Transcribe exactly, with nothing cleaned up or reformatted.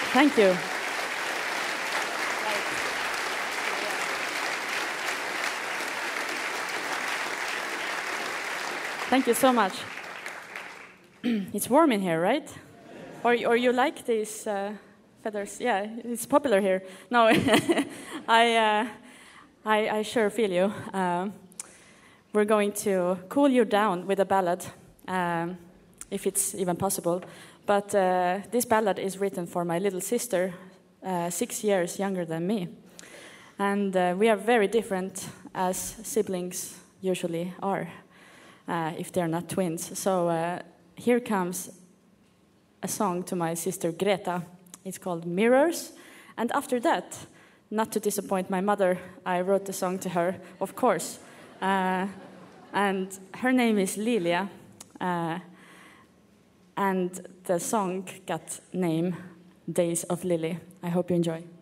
Thank you. Thank you so much. It's warm in here, right? Or, or you like these uh, feathers? Yeah, it's popular here. No, I, uh, I, I sure feel you. Um, we're going to cool you down with a ballad, um, if it's even possible. But uh, this ballad is written for my little sister, uh, six years younger than me. And uh, we are very different, as siblings usually are, uh, if they're not twins. So uh, here comes a song to my sister Greta. It's called Mirrors. And after that, not to disappoint my mother, I wrote the song to her, of course. Uh, and her name is Lilia. Uh, and the song got name Days of Lily. I hope you enjoy.